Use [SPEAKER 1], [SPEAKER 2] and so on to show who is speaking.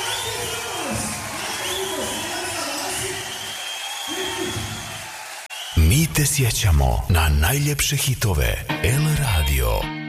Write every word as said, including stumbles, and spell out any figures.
[SPEAKER 1] Mi te sjećamo na najljepše hitove El Radio.